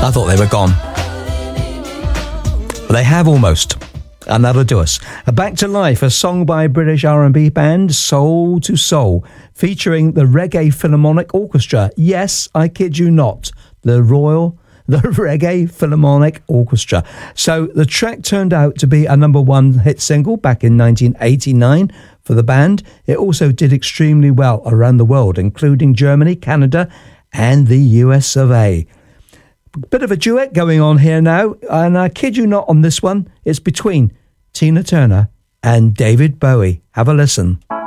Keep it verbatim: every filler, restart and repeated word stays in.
I thought they were gone. But they have almost. And that'll do us. Back to Life, a song by British R and B band Soul to Soul, featuring the Reggae Philharmonic Orchestra. Yes, I kid you not. The Royal, the Reggae Philharmonic Orchestra. So the track turned out to be a number one hit single back in nineteen eighty-nine for the band. It also did extremely well around the world, including Germany, Canada, and the U S of A. Bit of a duet going on here now, and I kid you not on this one, it's between Tina Turner and David Bowie. Have a listen.